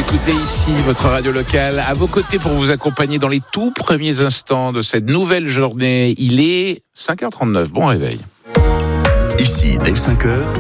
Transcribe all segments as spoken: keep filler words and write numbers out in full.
écoutez ici votre radio locale, à vos côtés pour vous accompagner dans les tout premiers instants de cette nouvelle journée. Il est cinq heures trente-neuf, bon réveil. Ici, dès cinq heures,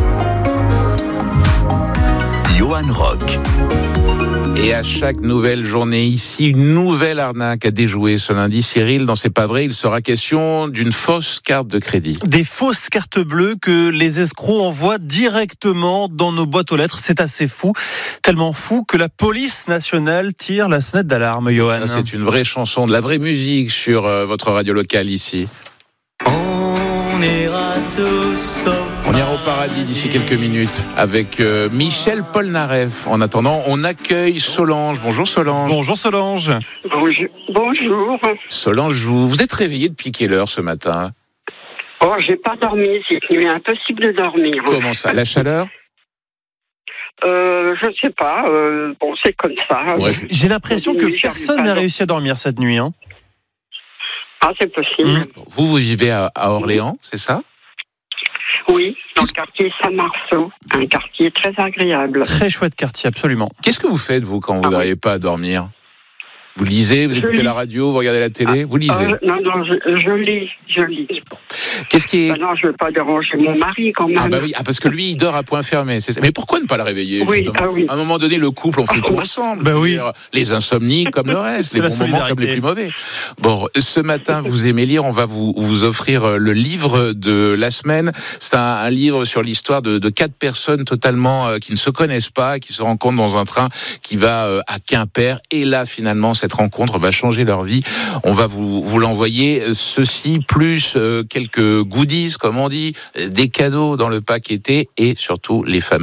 Johan Rock. Et à chaque nouvelle journée ici, une nouvelle arnaque à déjouer ce lundi. Cyril, dans C'est pas vrai, il sera question d'une fausse carte de crédit. Des fausses cartes bleues que les escrocs envoient directement dans nos boîtes aux lettres. C'est assez fou, tellement fou que la police nationale tire la sonnette d'alarme, Johan. Ça, c'est une vraie chanson, de la vraie musique sur euh, votre radio locale ici. On ira tous au On ira au paradis d'ici quelques minutes avec euh, Michel Polnareff. En attendant, on accueille Solange. Bonjour Solange. Bonjour Solange. Bonjour. Bonjour. Solange, vous, vous êtes réveillée depuis quelle heure ce matin? Oh, j'ai pas dormi cette nuit. Impossible de dormir. Comment ça? La chaleur? Euh, je ne sais pas. Euh, bon, c'est comme ça. Ouais. J'ai l'impression que Oui, j'arrive personne pas n'a à dormir. réussi à dormir cette nuit. Hein. Ah, c'est possible. Vous, vous vivez à, à Orléans, c'est ça? Oui, dans le quartier Saint-Marceau. Un quartier très agréable. Très chouette quartier, absolument. Qu'est-ce que vous faites, vous, quand vous Ah, n'arrivez pas à dormir? Vous lisez, vous Je écoutez lis. la radio, vous regardez la télé, vous lisez. Euh, non, non, je, je lis. Je lis. Qu'est-ce qui est... Ah non, je ne veux pas déranger mon mari quand même. Ah bah oui, ah, parce que lui, il dort à point fermé. C'est ça. Mais pourquoi ne pas le réveiller, Oui, justement? ah oui. À un moment donné, le couple, on fait tout ensemble. Bah Je veux oui. dire, les insomnies comme le reste, C'est les la bons moments comme solidarité. les plus mauvais. Bon, ce matin, vous aimez lire, on va vous, vous offrir le livre de la semaine. C'est un, un livre sur l'histoire de, de quatre personnes totalement euh, qui ne se connaissent pas, qui se rencontrent dans un train qui va euh, à Quimper. Et là, finalement, cette rencontre va changer leur vie. On va vous, vous l'envoyer. Ceci, plus euh, quelques goodies, comme on dit, des cadeaux dans le pack été et surtout les fameux